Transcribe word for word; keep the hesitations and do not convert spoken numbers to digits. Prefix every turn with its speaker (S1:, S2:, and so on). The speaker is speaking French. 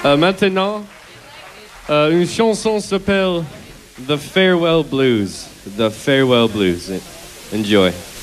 S1: Euh, maintenant, euh, une chanson s'appelle The Farewell Blues. The Farewell Blues. Enjoy.